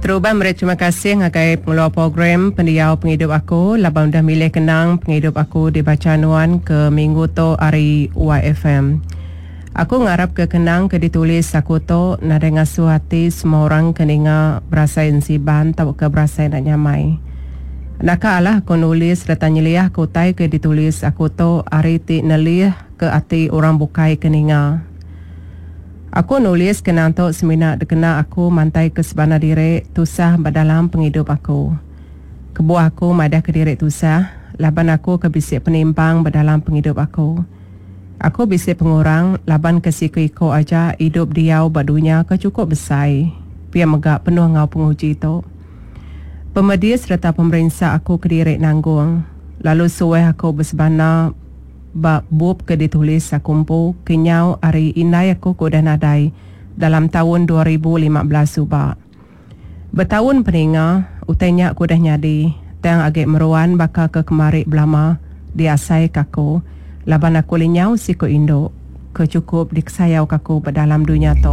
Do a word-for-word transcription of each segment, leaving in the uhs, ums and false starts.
Teruban mereka terima kasih ngagai pengeluar program pendiau penghidup aku. Labang dah milih kenang penghidup aku di Bacanuan ke minggu to hari Y F M. Aku ngarap ke kenang ke ditulis aku to nada ngasuh hati semua orang keninga berasa insiban tau ke berasa nak nyamai. Naka alah aku nulis rata nyeliah aku tai ke ditulis aku to hari ti nelih ke hati orang bukai keninga. Aku nulis kenang to semina dekena aku mantai ke sebana diri tusah badalam penghidup aku. Kebuah aku madah ke diri tusah, laban aku ke bisik penimpang badalam penghidup aku. Aku bisik pengurang, laban ke siku iko aja hidup diau badunya ke cukup besar. Pia megak penuh ngau penguji to. Pemedi serta pemerintah aku ke diri nanggung. Lalu suwe aku bersebana bab bub ke ditulis sakumpu kenyau hari inai aku kuda nadai dalam tahun dua ribu lima belas subak. Bertahun peninga, utainya aku dah nyadi, tang agak meruan bakal ke kemari belama diasai kaku, laban aku linyau siku induk, ke cukup diksayau kaku berdalam dunia to.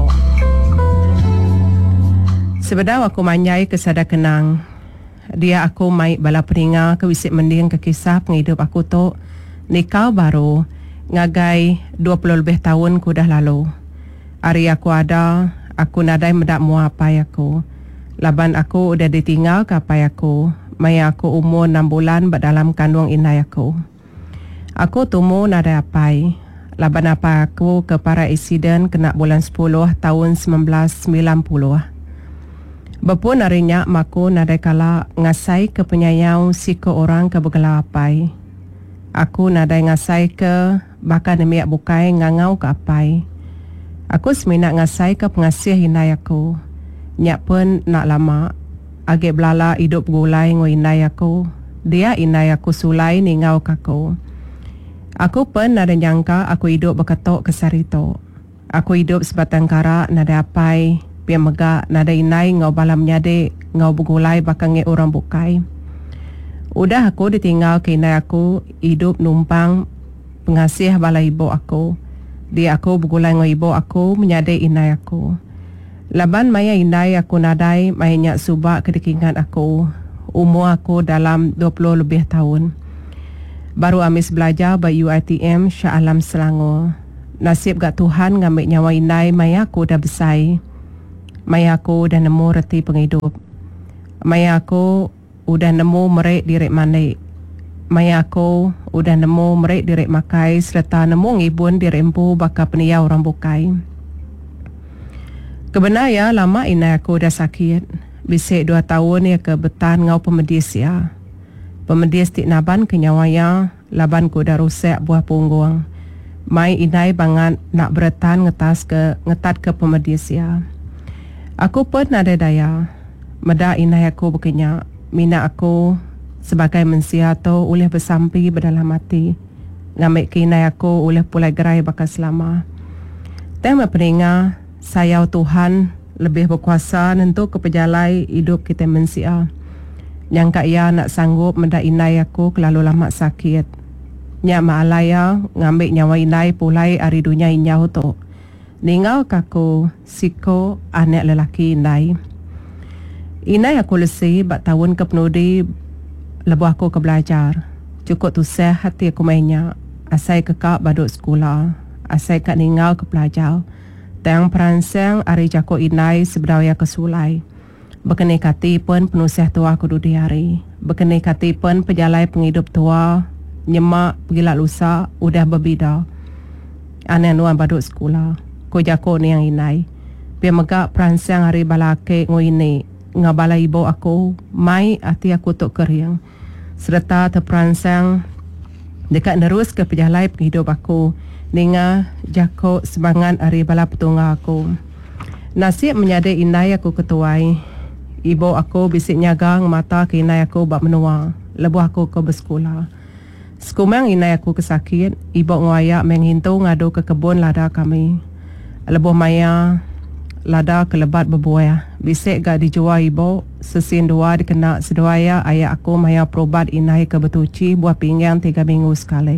Sebedau aku manyai kesada kenang, dia aku mai bala peninga ke wisik mending ke kisah penghidup aku to. Nikah baru ngagai dua puluh lebih tahun ku dah lalu. Hari aku ada, aku nadai medak mua apai aku. Laban aku udah ditinggal ke apai aku. Maya aku umur enam bulan berdalam kandung inai aku. Aku tumu nadai apai. Laban apa aku ke para insiden kena bulan sepuluh tahun sembilan belas sembilan puluh. Bepun harinya maku nadai kala ngasai ke penyayau si ke orang ke begala apai. Aku nadai ngasai ke bakal demiak bukai ngangau ke apai. Aku seminat ngasai ke pengasih inai aku. Nyak pun nak lama. Agak belala hidup gulai ngo inai aku. Dia inai aku sulai ni ngau kaku. Aku pun nada nyangka aku hidup berketok ke sarito. Aku hidup sebatang kara nada apai. Pia megak nada inai ngau balam nyade ngau bergulai bakal nge orang bukai. Udah aku ditinggal ke inai aku hidup numpang pengasih bala ibu aku. Dia aku bergulai dengan ibu aku menyadai inai aku. Laban maya inai aku nadai maya nyak subak kedikingan aku. Umur aku dalam dua puluh lebih tahun. Baru amis belajar ba U I T M Shah Alam Selangor. Nasib gak Tuhan ngambil nyawa inai maya aku dah besar. Maya aku dah nemu reti penghidup. Maya aku udah nemu merek direk manik. Maya aku udah nemu merek direk makai serta nemu ngibun direk empu bakal peniau orang bukai. Kebenarnya lama inai aku dah sakit. Bisik dua tahun ya ke betan ngau pemedis ya. Pemedis tik naban kenyawanya, laban ku dah rusak buah punggung. Mai inai bangan nak beretan ngetas ke ngetat ke pemedis ya. Aku pun ada daya. Meda inai aku berkenyak. Mina aku sebagai manusia tu oleh bersampi berdalam hati. Ngambil kinai aku oleh pulai gerai bakal selama. Tema peringat sayau Tuhan lebih berkuasa untuk kepejalai hidup kita manusia. Yang kak ia nak sanggup mendak inai aku kelalu lama sakit. Nyak maalaya ngambil nyawa inai pulai hari dunia inyau tu. Ningau kaku siko anak lelaki inai. Inai aku lesi bak tahun ke penudi lebuh aku ke belajar. Cukup tusah hati aku mainnya. Asai kekak baduk sekolah. Asai kak ningau ke pelajar. Tang peransang hari jako inai sebedawaya ke sulai. Berkenai kati pun penusah tua aku dudi hari. Berkenai kati pun pejalai penghidup tua. Nyemak pergilah lusa udah berbida. Aneh nuan baduk sekolah. Ko jako ni yang inai. Biar megak peransang hari balake ngo ini. Ngabala ibu aku mai hati aku tok kering serta terperansang dekat nerus ke pejalai penghidup aku ninga jako semangat hari bala petunga aku. Nasib menyadai inai aku ketuai. Ibu aku bisik nyagang mata ke inai aku bak menua lebuh aku ke bersekolah. Sekumang inai aku kesakit, ibu ngayak menghintu ngadu ke kebun lada kami. Lebuh maya lada kelebat berbuah. Bisik gak dijual ibu. Sesin dua dikena seduaya ayah aku maya perobat inai ke betuci buah pinggang tiga minggu sekali.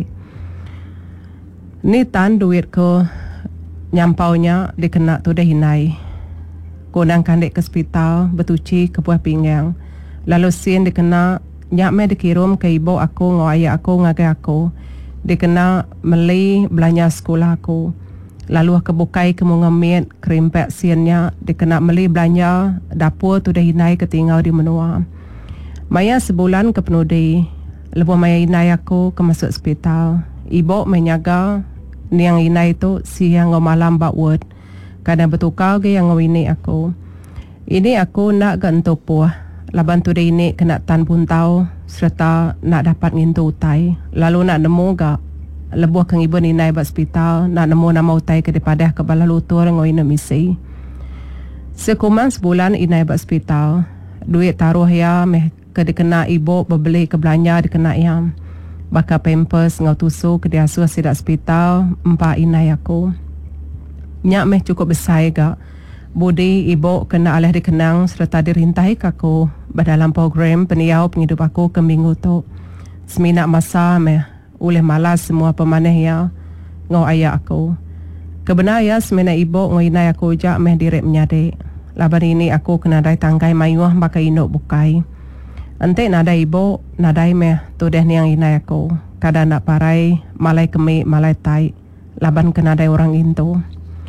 Ni tan duit ke nyampaunya dikena tu dah inai. Konang kandek ke hospital bertuci ke buah pinggang. Lalu sien dikena nyak me dikirim ke ibu aku ngau ayah aku ngagai aku. Dikena meli belanja sekolah aku. Lalu aku bukai ke mengemit krimpek siennya. Dikena meli belanja dapur tu dah hinai ketinggal di menua. Maya sebulan ke penudi. Lepas maya hinai aku ke masuk hospital. Ibu menyaga ni yang hinai tu siang ngau malam bak word. Kadang bertukar ke yang ngau ini aku. Ini aku nak gantu puah. Laban tu dah ini kena tan pun tahu serta nak dapat ngintu utai. Lalu nak nemu gak lebuh kang ibu ni naik bak hospital nak nemu nama utai ke daripada ke bala lutur ngoi na misi. Sekuman sebulan inai bak hospital. Duit taruh ya meh ke dikena ibu berbeli ke belanja dikena ya. Baka pampers ngau tusu ke diasuh sidak hospital empat inai aku. Nyak meh cukup besar gak. Budi ibu kena alih dikenang serta dirintahi kaku dalam program peniau penghidup aku ke minggu tu. Seminak masa meh oleh malas semua pemanah ya ngau ayah aku. Kebenar ya semena ibu ngau inai aku jak meh direk menyadik. Laban ini aku kena dai tangkai mayuah pakai inuk bukai. Ante nada ibu nadai meh tu deh niang inai aku. Kadang nak parai malai kemik malai tai. Laban kena dai orang itu.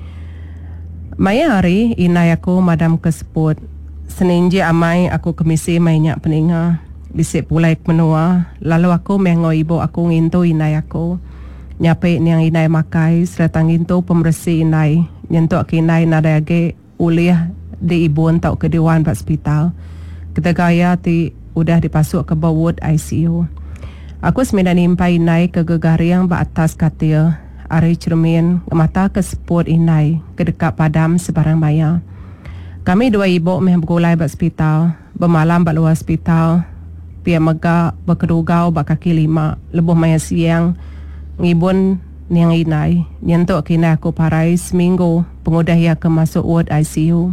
Maya hari inai aku madam keseput. Senin je amai aku kemisi mainyak peninga. Bisik pulai ke menua. Lalu aku mengo ibu aku ngintu inai aku. Nyape niang inai makai serta ngintu pembersih inai. Nyentuk ke inai nada age uliah di ibu entau ke dewan hospital. Ketika ya ti udah dipasuk ke bawah I C U. Aku sembilan nimpai inai ke gegariang ba atas katil. Ari cermin mata ke seput inai ke dekat padam sebarang maya. Kami dua ibu meh bergulai bak hospital. Bermalam bak luar hospital. Pia megak berkedugau bak kaki lima. Lebuh maya siang. Ngibun niang inai. Nyentuk kini aku parai seminggu. Pengudah ia ke masuk ward I C U.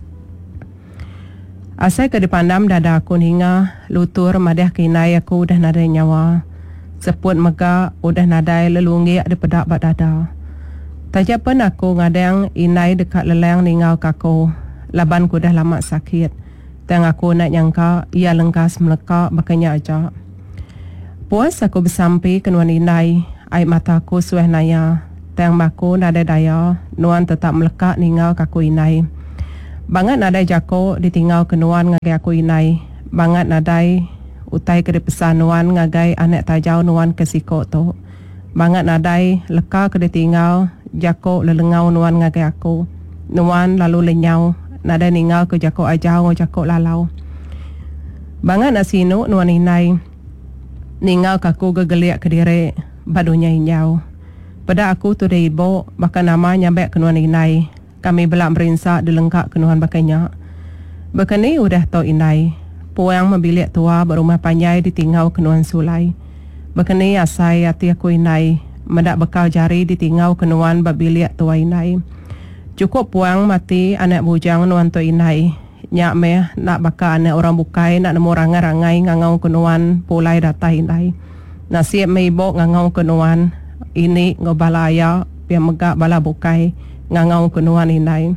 Asai ke dipandam dada aku hingga lutur madah kinai aku dah nada nyawa. Seput megak udah nadai lelungi ada pedak bak dada. Tajak pun aku ngadang inai dekat leleng ningau kaku. Laban ku dah lama sakit. Tang aku nak nyangka ia lengkas melekak bakanya aja. Puas aku bersampi ke nuan inai. Air mataku sueh naya. Tang baku nada daya. Nuan tetap melekak ningau kaku inai. Bangat nadai jako ditinggal ke nuan ngagai aku inai. Bangat nadai utai ke dipesan nuan ngagai anak tajau nuan ke siko tu. Bangat nadai leka ke ditinggal jako lelengau nuan ngagai aku. Nuan lalu lenyau nadai ninggal ke jako ajau ngau jako lalau. Bangat nasinu nuan inai ninggal kaku gegeliak ke diri badunya injau. Pada aku tu dari ibu bahkan nama nyabek ke nuan inai. Kami belak merinsak dilengkak ke nuan bakanya. Bekani udah tau inai. Puang membilik tua berumah panjai ditinggal ke nuan sulai. Bekani asai hati aku inai. Mendak bekal jari ditinggal ke nuan berbilik tua inai. Cukup puang mati anak bujang nuan tu inai. Nyak meh nak bakal anak orang bukai nak nemu rangai-rangai ngangau ke nuan pulai data inai. Nasib me ibu ngangau ke nuan. Ini ngobalaya biar megak bala bukai ngangau ke nuan inai.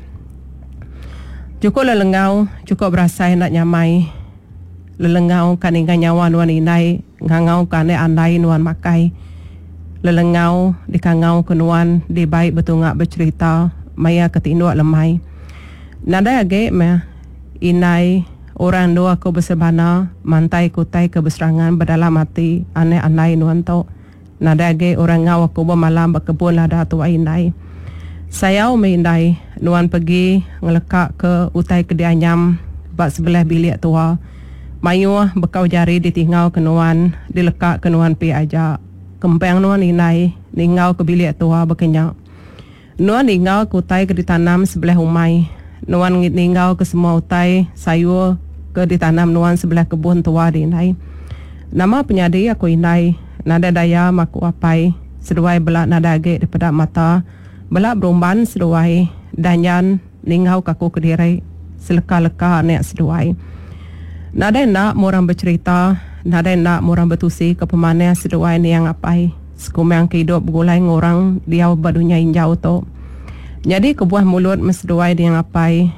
Cukup lelengau, cukup berasai nak nyamai. Lelengau kan ingat nyawa nuan inai. Ngangau kan andai nuan makai. Lelengau dikangau ke nuan. Di baik betungak bercerita. Maya ketinduk lemai. Nada age meh. Inai orang dua aku bersebana. Mantai kutai keberserangan berdalam hati. Ane andai nuan tu. Nada age orang ngau aku bermalam berkebun lada tua inai. Saya umindai nuan pergi ngelekak ke utai kedianyam bak sebelah bilik tua. Mayuh bekau jari ditinggal ke nuan, dilekak ke nuan pi aja. Kempeng nuan inai ningau ke bilik tua berkenyak. Nuan ningau ke utai ke ditanam sebelah umai. Nuan ningau ke semua utai sayur ke ditanam nuan sebelah kebun tua di inai. Nama penyadi aku inai, nada daya maku apai, seduai belak nada age di pedak mata. Belak berumban seduai danyan ningau kaku kediri seleka-leka anak seduai. Nada nak murang bercerita, nada nak murang bertusi ke pemanah seduai ni yang apai. Sekumang kehidup bergulai ngorang dia badunya injau tu. Jadi kebuah mulut meseduai dia yang apai.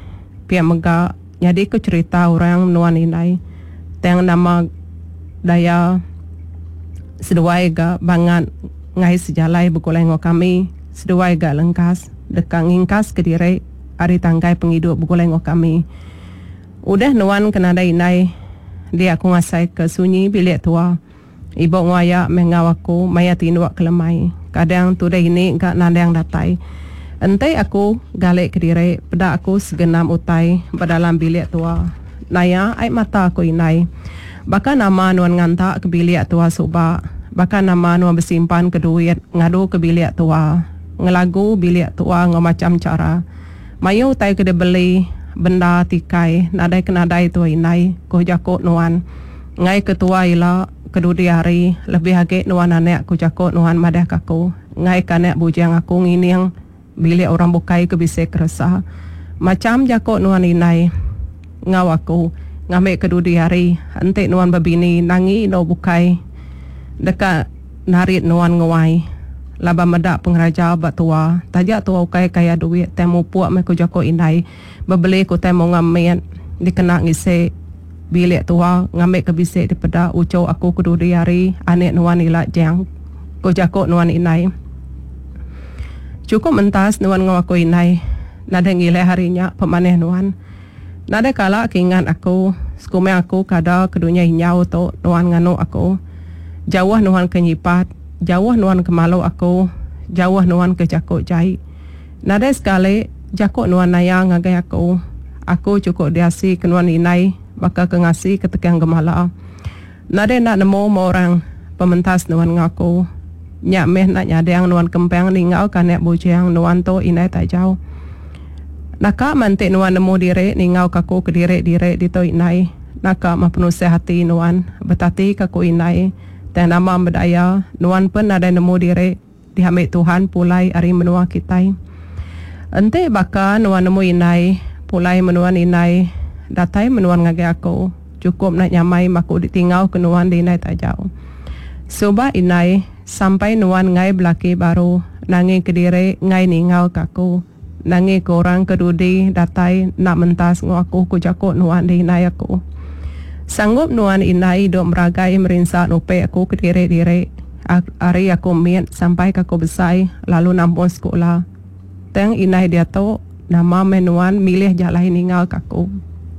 pihak mega jadi ku cerita orang nuan inai teng nama daya seduai ga bangan ngai sejalai bekulai ngo kami seduai ga lengkas dekang ingkas ke diri ari tangkai penghidup bekulai ngo kami udah nuan kenada inai dia aku ngasai ke sunyi bilik tua ibu ngaya mengawaku maya tinduak kelemai kadang tu dah ini gak nandang datai entai aku galek ke diri pada aku segenam utai berdalam bilik tua naya ai mata aku inai bahkan nama nuan ngantak ke bilik tua subak bahkan nama nuan bersimpan ke duit ngadu ke bilik tua ngelagu bilik tua ngau macam cara mayu utai ke beli benda tikai nadai ke nadai tua inai ko jakok nuan ngai ketua ila kedudi hari lebih agak nuan anek ku jakok nuan madah kaku ngai kanek bujang aku nginiang bilik orang bukai ke bisa kerasa macam jakok nuan inai ngau aku ngambil kedudi hari ente nuan babini nangi no bukai dekat narit nuan ngawai laba medak pengraja batua tajak tua ukai kaya duit temu puak me ku jakok inai bebeli ku temu ngamen dikena ngise bilik tua ngambil ke bisik daripada ucau aku kedudi hari anek nuan ila jang ku jakok nuan inai cukup mentas nuan ngawaku inai nada ngilai harinya pemaneh nuan nada kala kingan aku skume aku kada kedunya hinyau to nuan nganu aku jauh nuan kenyipat jauh nuan kemalu aku jauh nuan ke jakok jai nada sekali jakok nuan naya ngagai aku aku cukup diasi ke nuan inai bakal kengasi ketekan gemala nada nak nemu orang pementas nuan ngaku nyak meh nak nyadang nuan kempeng ningau kanek bujang nuan to inai tak jauh naka mantik nuan nemu diri ningau kaku ke diri diri di to inai naka mah penuh sehati nuan betati kaku inai dan nama berdaya nuan pun ada nemu diri dihamil Tuhan pulai hari menua kitai ente baka nuan nemu inai pulai menuan inai datai menuan ngage aku cukup nak nyamai maku ditingau ke nuan di inai tak jauh soba inai sampai nuan ngai belaki baru nangi ke diri ngai ningau kaku nangi ke orang kedudi datai nak mentas ngaku ku jakok nuan di inai aku sanggup nuan inai dok meragai merinsak nupe aku ke diri-diri hari aku miet sampai kaku besai lalu nampun sekolah teng inai dia tu nama menuan milih jalai ningau kaku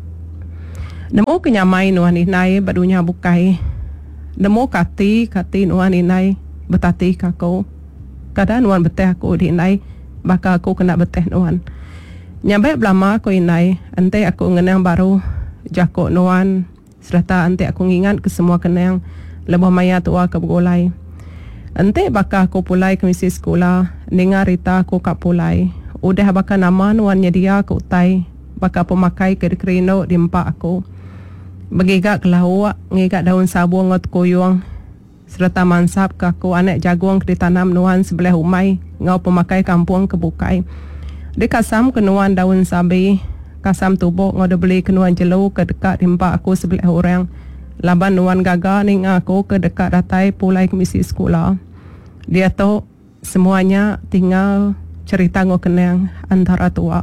nemu kenyamai nuan inai badunya bukai nemu kati kati nuan inai betati kaku kadang nuan beteh aku di inai bakal aku kena beteh nuan nyampe belama aku inai ente aku ngenang baru jakok nuan serta ente aku ngingat ke semua kenang lebih maya tua ke begolai ente bakal aku pulai ke misi sekolah dengar rita aku kap pulai udah bakal nama nuan nyedia ke utai bakal pemakai ke kerino di empak aku begigak kelawak ngigak daun sabu ngot kuyuang serta mansap ke aku anak jagung ditanam nuan sebelah umai ngau pemakai kampung kebukai dikasam ke nuan daun sabi kasam tubuh ngau beli ke nuan jelu ke dekat dimpak aku sebelah orang laban nuan gaga ning aku ke dekat datai pulai ke misi sekolah dia tu semuanya tinggal cerita ngau kenang antara tua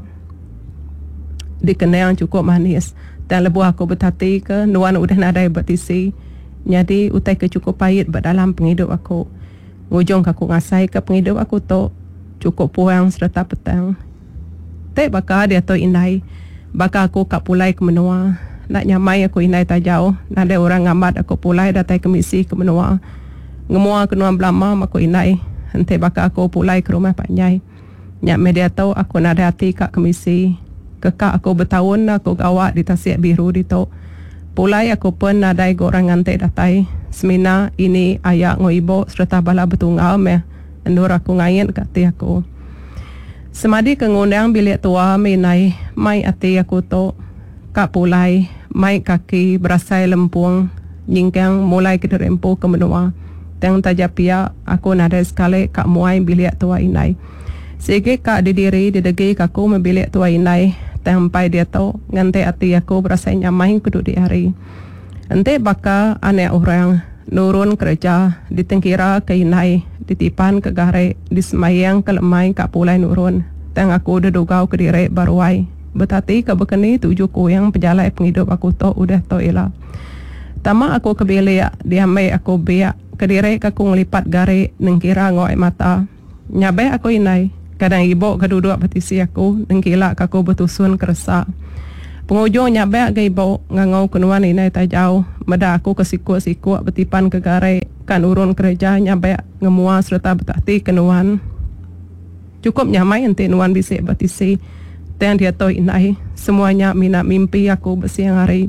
di kenang cukup manis dan lebuh aku berhati ke nuan udah nadai bertisi jadi utai ke cukup pahit dalam penghidup aku ngujung aku ngasai ke penghidup aku tu cukup puang serta petang tak bakal dia tu inai bakal aku kap pulai ke menua nak nyamai aku inai tak jauh nada orang ngamat aku pulai datai ke misi ke menua ngemua ke nuan belama aku inai hente bakal aku pulai ke rumah Pak Nyai nyak media tu aku nada hati kak ke misi kekak aku bertahun aku gawak di Tasik Biru di tu pulai aku pun nadai gorang ngantek datai semina ini ayak ngo ibu serta bala betunggal meh endur aku ngayen kati aku semadi kengundang bilik tua minai mai ati aku to kak pulai mai kaki berasai lempung nyingkang mulai kita rempo ke menua teng tajapia aku nadai sekali kak muai bilik tua inai sege kak didiri didegi kaku membilik tua inai tempai dia tahu ngante hati aku berasa nyamai kudu di hari ente baka anak orang nurun kerja ditengkira ke inai ditipan ke gare disemayang ke lemai kak pulai nurun teng aku udah dugau ke diri baruai Betati ke bekeni tuju ko yang pejalai penghidup aku to udah to ila. Tama aku kebeliak diamai aku biak kedire aku ngelipat gare nengkira ngoi mata. Nyabe aku inai kadang ibu keduduk petisi aku nengkila aku betusun keresa. Pengujung nyabe ke ibu ngangau kenuan inai tak jauh. Meda aku kesikuk-sikuk betipan ke gare kan urun kerja nyabe ngemua serta betati kenuan. Cukup nyamai ente nuan bisik betisi. Ten dia to inai semuanya mina mimpi aku bersiang hari.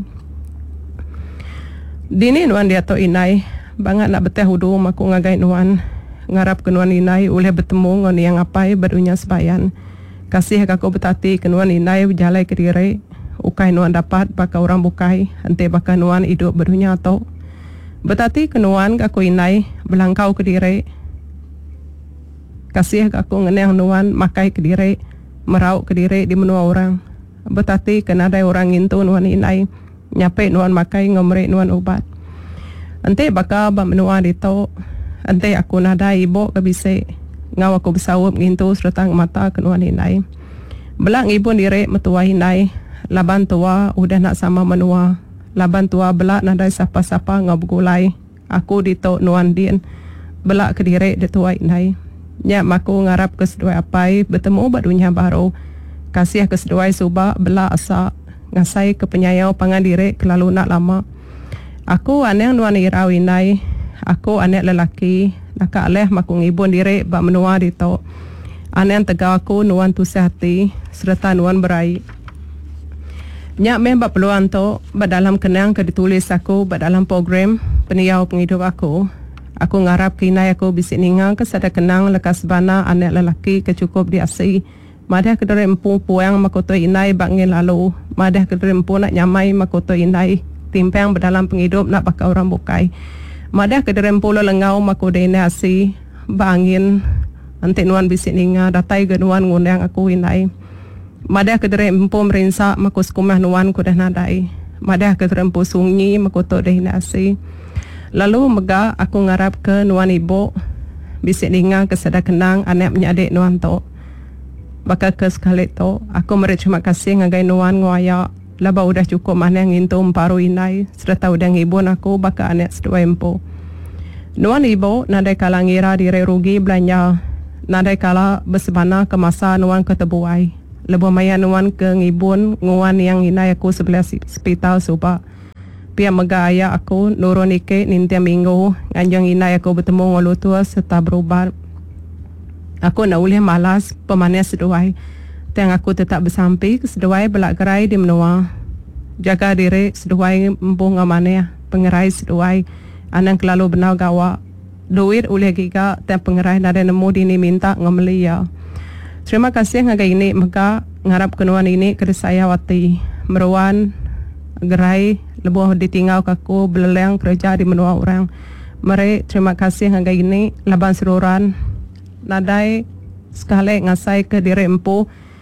Dini nuan dia to inai bangat nak beteh hudu aku ngagai nuan ngarap kenuan inai oleh bertemu ngon yang apai barunya sebayan. Kasih aku betati kenuan inai berjalai ke diri. Ukai nuan dapat baka orang bukai ante baka nuan hidup barunya to. Betati kenuan aku inai belangkau ke diri. Kasih aku ngeneng nuan makai ke diri. Merau ke diri di menua orang. Betati kenadai orang intu nuan inai. Nyape nuan makai ngomre nuan ubat. Ante baka ba menua dito. Ante aku nadai ibu ke bise. Ngaw aku bersawap ngintu serta mata ke nuan inai. Belang ibu diri metua inai. Laban tua udah nak sama menua. Laban tua belak nadai sapa-sapa ngaw begulai. Aku dito nuan din. Belak ke diri ditua inai. Nyak maku ngarap keseduai apai bertemu badunya baru. Kasih keseduai subak belak asa. Ngasai ke penyayau pangan diri kelalu nak lama. Aku aneh nuan irau inai. Aku aneh lelaki. Nakak leh maku ngibun diri bak menua dito. Aneh tegau aku nuan tu sehati. Serta nuan berai. Nyak meh bak peluang tu. Bak dalam kenang ke ditulis aku. Bak dalam program peniau penghidup aku. Aku ngarap ke inai aku bisik ningang ke sada kenang lekas bana anak lelaki kecukup di asi. Madah kedere empu puang makoto inai bangin lalu. Madah kedere empu nak nyamai makoto inai. Timpang berdalam penghidup nak bakal orang bukai. Madah kedere empu lo lengau makoto inai asi. Bangin. Nanti nuan bisik ningang datai genuan ngundang aku inai. Madah kedere empu merinsak makus kumah nuan kudah nadai. Madah kedere empu sunyi makoto deh inai asi. Lalu mega aku ngarap ke nuan ibu. Bisik dengar kesada kenang anak menyadik nuan tu. Baka ke sekali tu. Aku meri terima kasih ngagai nuan nguayak. Laba udah cukup mana yang ngintu emparu inai. Serta udah ngibun aku baka anak sedua empu. Nuan ibu nadai kala ngira diri rugi belanja. Nadai kala bersebana ke masa nuan ketebuai. Lebuh maya nuan ke ngibun nguan yang inai aku sebelah hospital subak. Pia mega ayah aku nurun ike nintia minggu nganjang inai aku bertemu ngolu tua serta berubat. Aku nak ulih malas pemanis seduai. Tiang aku tetap bersampi ke seduai belak gerai di menua. Jaga diri seduai empuh ngamane pengerai seduai. Anang kelalu benau gawa. Duit ulih giga tiang pengerai nada nemu dini minta ngameli ya. Terima kasih ngagai ini mega ngarap kenuan ini ke saya wati. Meruan gerai lebuh ditinggal kaku beleleng kerja di menua orang. Mari terima kasih ngagai ini laban seruran nadai sekali ngasai ke diri empu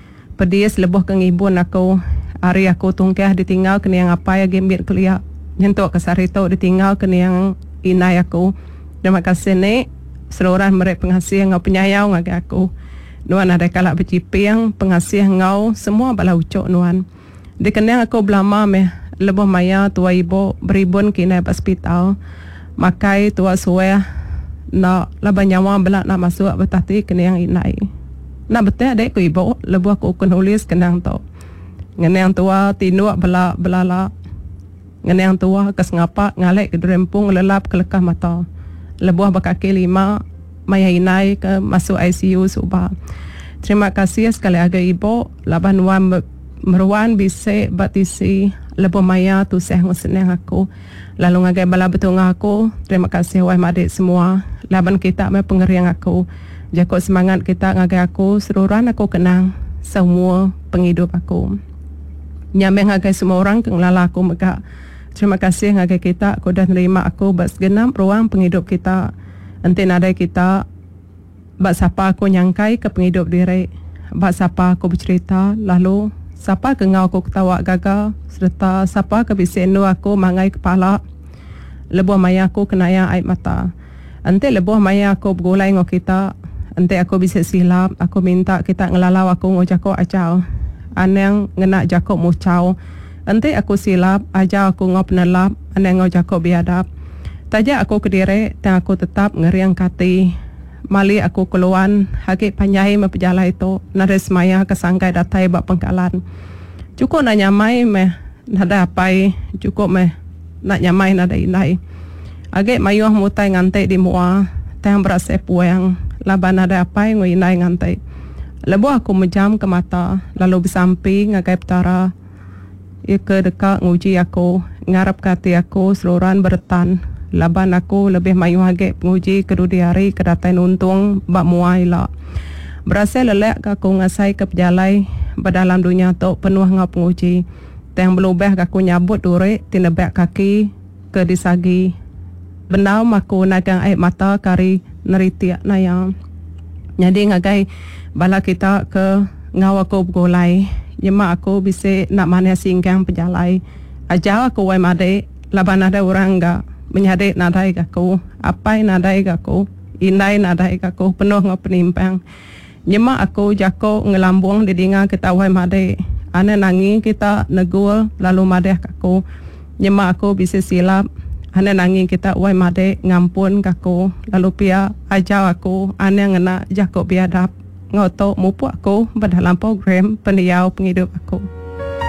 pedis lebuh ke ngibun aku hari aku tungkah ditinggal kena yang apa ya gembit kuliah nyentuk ke sarito ditinggal kena yang inai aku. Terima kasih ni seruran mari pengasih ngau penyayau ngagai aku nuan ada kalak berciping pengasih ngau semua bala ucok nuan dikenang aku belama meh lebuh maya tua ibu beribun kini hospital makai tua suwe na laba nyawa belak nak masuk betati kena yang inai nak betul adek ku ibu lebuh aku ukun hulis kenang tu ngenang tua tinuk belak belala ngenang tua kesengapa ngalek ke derempung lelap kelekah mata lebuh bakaki lima maya inai ke masuk I C U subah. Terima kasih sekali lagi ibu laban wan meruan bisik batisi lebuh maya tu seh senang aku lalu ngagai bala betul aku. Terima kasih wahai madik semua laban kita me pengeriang aku jakut semangat kita ngagai aku seruran aku kenang semua penghidup aku nyameng ngagai semua orang kenglala aku mega. Terima kasih ngagai kita aku dah nerima aku bak segenap ruang penghidup kita enti nadai kita bak siapa aku nyangkai ke penghidup diri bak siapa aku bercerita lalu siapa ke ngau aku ketawa gagal serta siapa ke bisenu aku mangai kepala lebuh maya aku kenaya air mata ante lebuh maya aku bergulai ngau kita ante aku bisa silap aku minta kita ngelalau aku ngojako acau aneng ngena Jakob mucau. Ante aku silap, aja aku ngop nelap, aneng ngau Jakob biadap. Taja aku kediri, dan aku tetap ngeriang kati. Mali aku keluan, haki panjai mempejala itu, nada semaya kesangkai datai bak pengkalan. Cukup nak nyamai meh, nada apai, cukup meh, nak nyamai nada inai. Agak mayuh mutai ngantai di mua, tang berasa puang, laban nada apai ngui inai ngantai. Lebu aku menjam ke mata, lalu bersamping ngagai petara. Ia ke dekat nguji aku, ngarap kati aku seluruhan bertan. Laban aku lebih mayu agak penguji kedudi hari kedatai nuntung bak muai lah. Berasa lelak aku ngasai ke pejalai berdalam dunia tu penuh ngau penguji. Tang belubah aku nyabut duri tinebak kaki ke disagi. Benau aku nagang air mata kari neritiak nayang. Jadi ngagai bala kita ke ngau aku bergolai. Jema aku bisa nak mana singgang pejalai. Ajar aku wai made laban ada orang ga menyade nadai aku, apai nadai aku, indai nadai aku penuh ngau penimpang. Jema aku jako ngelambung di dinga kita wai made. Ane nangi kita negul lalu made aku. Jema aku bisa silap. Ane nangi kita wai made ngampun aku lalu pia ajar aku ane ngena jako biadap. Ngau to mupu aku berdalam program pendiau penghidup aku.